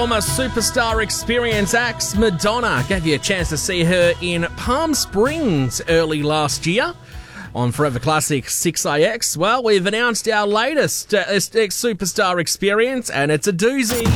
former Superstar Experience acts Madonna. Gave you a chance to see her in Palm Springs early last year on Forever Classic 6AX. Well, we've announced our latest Superstar Experience, and it's a doozy.